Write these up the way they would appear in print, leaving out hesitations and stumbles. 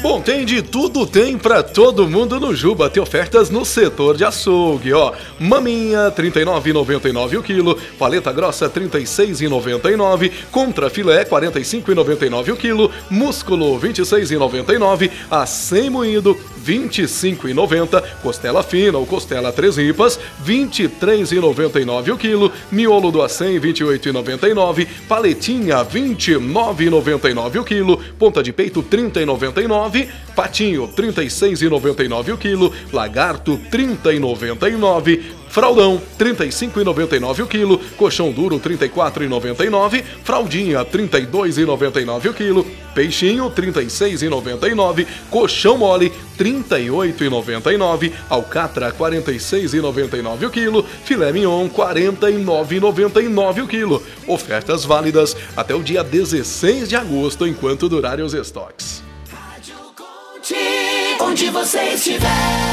Bom, tem de tudo, tem pra todo mundo no Juba. Tem ofertas no setor de açougue, ó. Maminha, R$ 39,99 o quilo. Paleta grossa, R$ 36,99. Contra filé, R$ 45,99 o quilo. Músculo, R$ 26,99. Acém moído, R$ 25,90. Costela fina ou costela três ripas, R$ 23,99 o quilo. Miolo do acém, R$ 28,99. Paletinha, R$ 29,99 o quilo. Ponta de peito, R$ 30,99. Patinho, R$ 36,99 o quilo. Lagarto, R$ 30,99. Fraldão, R$ 35,99 o quilo. Colchão duro, R$ 34,99. Fraldinha, R$ 32,99 o quilo. Peixinho, R$ 36,99. Colchão mole, R$ 38,99. Alcatra, R$ 46,99 o quilo. Filé mignon, R$ 49,99 o quilo. Ofertas válidas até o dia 16 de agosto, enquanto durarem os estoques. Onde você estiver.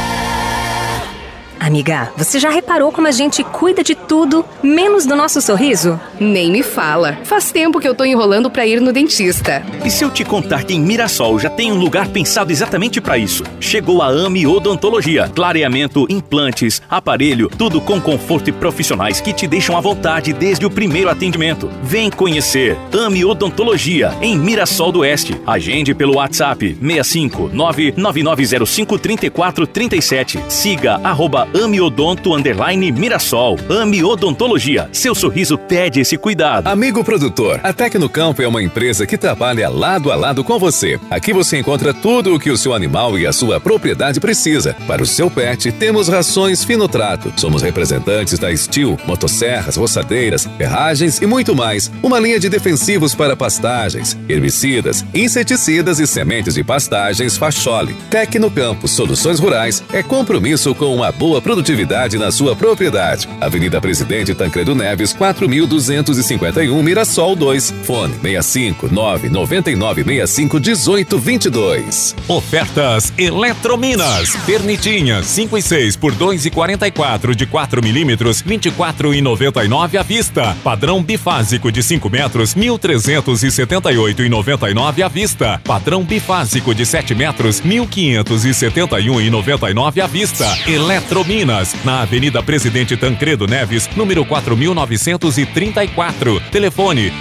Amiga, você já reparou como a gente cuida de tudo, menos do nosso sorriso? Nem me fala. Faz tempo que eu tô enrolando pra ir no dentista. E se eu te contar que em Mirassol já tem um lugar pensado exatamente pra isso? Chegou a AMI Odontologia. Clareamento, implantes, aparelho, tudo com conforto e profissionais que te deixam à vontade desde o primeiro atendimento. Vem conhecer AMI Odontologia em Mirassol do Oeste. Agende pelo WhatsApp 65 99905 3437. Siga @AmiOdonto_Mirassol. AMI Odontologia. Seu sorriso pede esse cuidado. Amigo produtor, a Tecnocampo é uma empresa que trabalha lado a lado com você. Aqui você encontra tudo o que o seu animal e a sua propriedade precisa. Para o seu pet, temos rações Finotrato. Somos representantes da Steel, motosserras, roçadeiras, ferragens e muito mais. Uma linha de defensivos para pastagens, herbicidas, inseticidas e sementes de pastagens Facholi. Tecnocampo Soluções Rurais é compromisso com uma boa produtividade na sua propriedade. Avenida Presidente Tancredo Neves, 4.251, Mirassol 2. Fone 65 999 65 1822. Ofertas Eletrominas. Pernitinha 5 e 6 por 2,44 de 4 milímetros, 24,99 à vista. Padrão bifásico de 5 metros, 1.378,99 à vista. Padrão bifásico de 7 metros, 1.571,99 à vista. Eletrominas, na Avenida Presidente Tancredo Neves, número 4.934. Telefone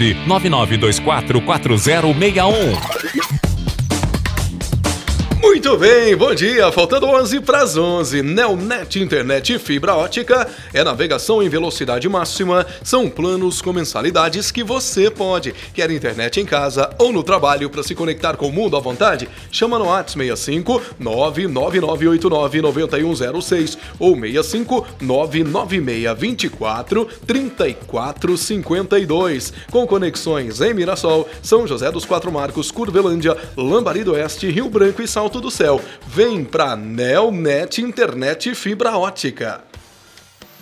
999244061. Muito bem, bom dia, faltando 11 para as 11. Neonet Internet e Fibra Ótica é navegação em velocidade máxima, são planos com mensalidades que você pode. Quer internet em casa ou no trabalho para se conectar com o mundo à vontade? Chama no WhatsApp 65 99989 9106 ou 65 99624 3452. Com conexões em Mirassol, São José dos Quatro Marcos, Curvelândia, Lambari do Oeste, Rio Branco e Salto do Céu. Vem pra Neonet Internet e Fibra Ótica.